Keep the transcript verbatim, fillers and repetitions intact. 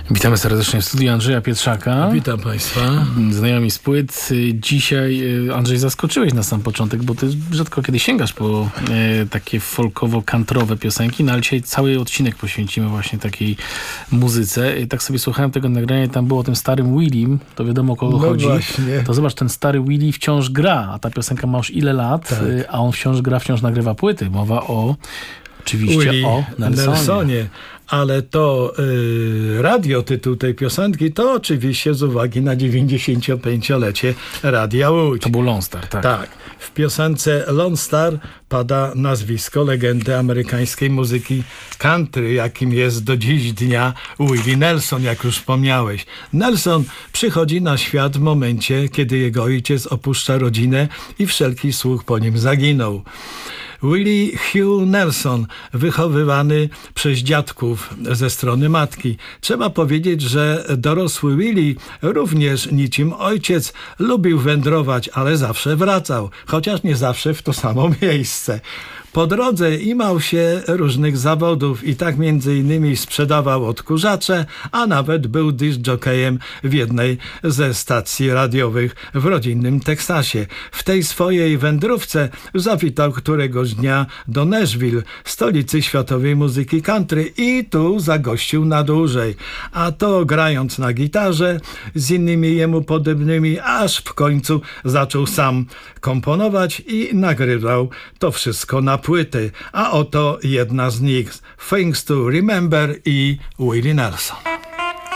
Witamy serdecznie w studiu Andrzeja Pietrzaka. Witam Państwa. Znajomi z płyt. Dzisiaj, Andrzej, zaskoczyłeś na sam początek, bo ty rzadko kiedy sięgasz po e, takie folkowo-kantrowe piosenki, no ale dzisiaj cały odcinek poświęcimy właśnie takiej muzyce. I tak sobie słuchałem tego nagrania i tam było o tym starym Willim, to wiadomo o kogo no chodzi. Właśnie. To zobacz, ten stary Willy wciąż gra, a ta piosenka ma już ile lat, tak. a on wciąż gra, wciąż nagrywa płyty. Mowa o, oczywiście Willie o Nelsonie. Nelsonie. Ale to y, radio, tytuł tej piosenki, to oczywiście z uwagi na dziewięćdziesięciopięciolecie Radia Łódź. To był Lone Star, tak. Tak. W piosence Lone Star pada nazwisko legendy amerykańskiej muzyki country, jakim jest do dziś dnia Willie Nelson, jak już wspomniałeś. Nelson przychodzi na świat w momencie, kiedy jego ojciec opuszcza rodzinę i wszelki słuch po nim zaginął. Willie Hugh Nelson, wychowywany przez dziadków ze strony matki. Trzeba powiedzieć, że dorosły Willie również niczym ojciec lubił wędrować, ale zawsze wracał, chociaż nie zawsze w to samo miejsce. Po drodze imał się różnych zawodów i tak między innymi sprzedawał odkurzacze, a nawet był disc-jockeyem w jednej ze stacji radiowych w rodzinnym Teksasie. W tej swojej wędrówce zawitał któregoś dnia do Nashville, stolicy światowej muzyki country, i tu zagościł na dłużej. A to grając na gitarze z innymi jemu podobnymi, aż w końcu zaczął sam komponować i nagrywał to wszystko na płyty, a oto jedna z nich, Things to Remember i Willie Nelson.